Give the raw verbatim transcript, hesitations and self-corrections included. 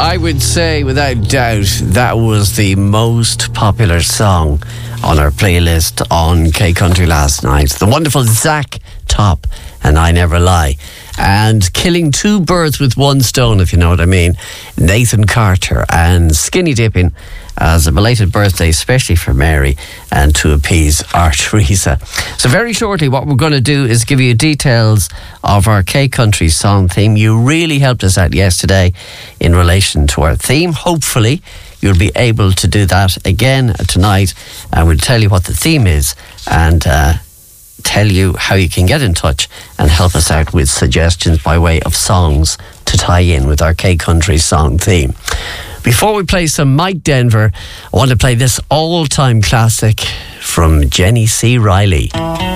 I would say, without doubt, that was the most popular song on our playlist on K Country last night. The wonderful Zach Top and I Never Lie. And killing two birds with one stone, if you know what I mean. Nathan Carter and Skinny Dipping as a belated birthday, especially for Mary, and to appease our Teresa. So very shortly, what we're going to do is give you details of our K Country song theme. You really helped us out yesterday in relation to our theme. Hopefully, you'll be able to do that again tonight, and we'll tell you what the theme is and uh, tell you how you can get in touch and help us out with suggestions by way of songs to tie in with our K Country song theme. Before we play some Mike Denver, I want to play this all-time classic from Jenny C. Riley.